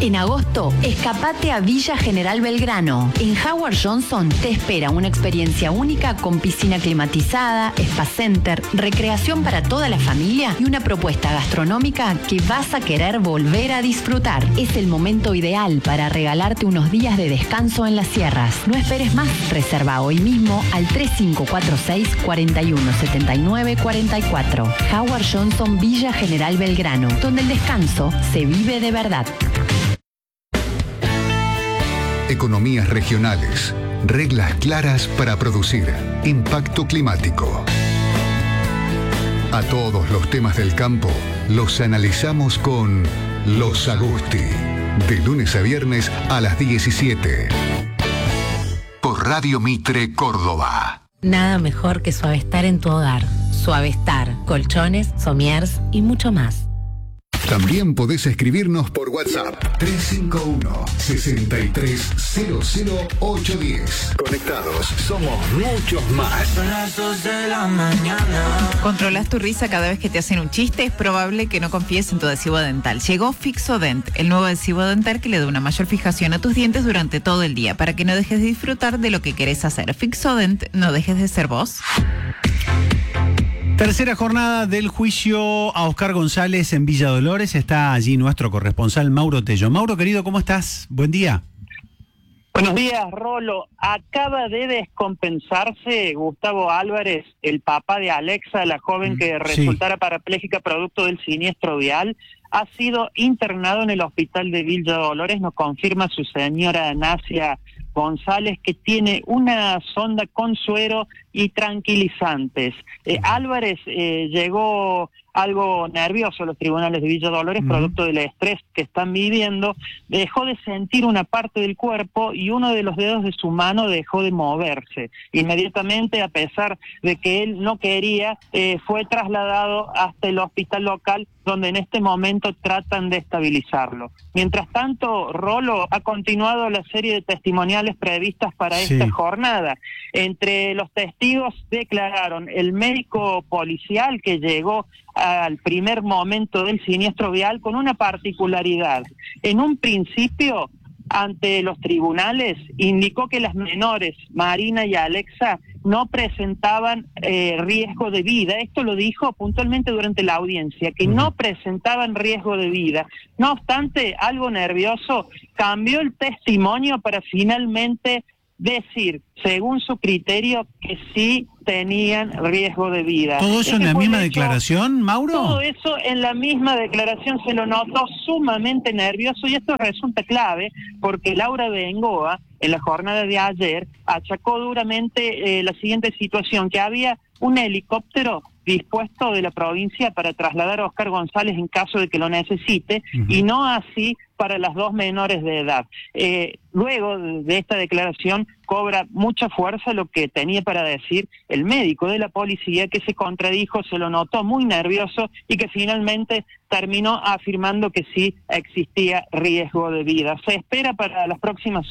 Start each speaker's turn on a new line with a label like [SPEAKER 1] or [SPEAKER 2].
[SPEAKER 1] En agosto, escapate a Villa General Belgrano. En Howard Johnson te espera una experiencia única con piscina climatizada, spa center, recreación para toda la familia y una propuesta gastronómica que vas a querer volver a disfrutar. Es el momento ideal para regalarte unos días de descanso en las sierras. No esperes más. Reserva hoy mismo al 3546 4179 44. Howard Johnson Villa General Belgrano, donde el descanso se vive de verdad.
[SPEAKER 2] Economías regionales. Reglas claras para producir. Impacto climático. A todos los temas del campo los analizamos con Los Agusti. De lunes a viernes a las 17. Por Radio Mitre, Córdoba.
[SPEAKER 3] Nada mejor que Suavestar en tu hogar. Suavestar, colchones, somiers y mucho más.
[SPEAKER 2] También podés escribirnos por WhatsApp 351-6300-810. Conectados, somos muchos más.
[SPEAKER 4] Son las 2 de la mañana.
[SPEAKER 5] ¿Controlas tu risa cada vez que te hacen un chiste? Es probable que no confíes en tu adhesivo dental. Llegó Fixodent, el nuevo adhesivo dental que le da una mayor fijación a tus dientes durante todo el día, para que no dejes de disfrutar de lo que querés hacer. Fixodent, no dejes de ser vos.
[SPEAKER 6] Tercera jornada del juicio a Oscar González en Villa Dolores. Está allí nuestro corresponsal Mauro Tello. Mauro, querido, ¿cómo estás? Buen día.
[SPEAKER 7] Buenos días, Rolo. Acaba de descompensarse Gustavo Álvarez, el papá de Alexa, la joven que resultara parapléjica producto del siniestro vial. Ha sido internado en el hospital de Villa Dolores, nos confirma su señora Nacia González, que tiene una sonda con suero y tranquilizantes. Álvarez llegó algo nervioso a los tribunales de Villa Dolores, producto del estrés que están viviendo. Dejó de sentir una parte del cuerpo y uno de los dedos de su mano dejó de moverse. Inmediatamente, a pesar de que él no quería, fue trasladado hasta el hospital local, donde en este momento tratan de estabilizarlo. Mientras tanto, Rolo, ha continuado la serie de testimoniales previstas para esta jornada. Entre los testigos declararon el médico policial que llegó al primer momento del siniestro vial con una particularidad. En un principio, ante los tribunales, indicó que las menores, Marina y Alexa, no presentaban riesgo de vida. Esto lo dijo puntualmente durante la audiencia, que no presentaban riesgo de vida. No obstante, algo nervioso, cambió el testimonio para finalmente decir, según su criterio, que sí tenían riesgo de vida.
[SPEAKER 6] ¿Todo eso en la misma declaración, Mauro?
[SPEAKER 7] Todo eso en la misma declaración. Se lo notó sumamente nervioso, y esto resulta clave porque Laura Bengoa, en la jornada de ayer, achacó duramente la siguiente situación: que había un helicóptero dispuesto de la provincia para trasladar a Oscar González en caso de que lo necesite, y no así para las dos menores de edad. Luego de esta declaración cobra mucha fuerza lo que tenía para decir el médico de la policía, que se contradijo, se lo notó muy nervioso y que finalmente terminó afirmando que sí existía riesgo de vida. Se espera para las próximas